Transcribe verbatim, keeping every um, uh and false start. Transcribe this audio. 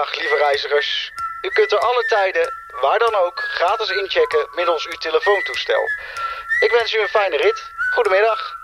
Goedemiddag, lieve reizigers. U kunt er alle tijden, waar dan ook, gratis inchecken middels uw telefoontoestel. Ik wens u een fijne rit. Goedemiddag.